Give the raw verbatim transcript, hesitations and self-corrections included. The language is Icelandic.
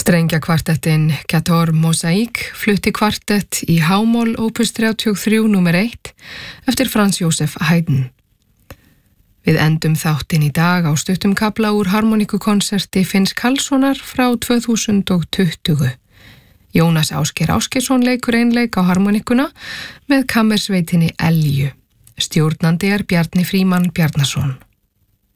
Strengjakvartettin Quatuor Mosaïque flutti kvartett í H-moll opus þrjátíu og þrjú númer eitt eftir Franz Josef Haydn. Við endum þáttinn í dag á stuttum kafla úr harmoníkukonserti Finns Karlssonar frá tvö þúsund og tuttugu. Jónas Ásgeir Ásgeirsson leikur einleik á harmoníkuna með kammersveitinni Elju. Stjórnandi er Bjarni Frímann Bjarnason.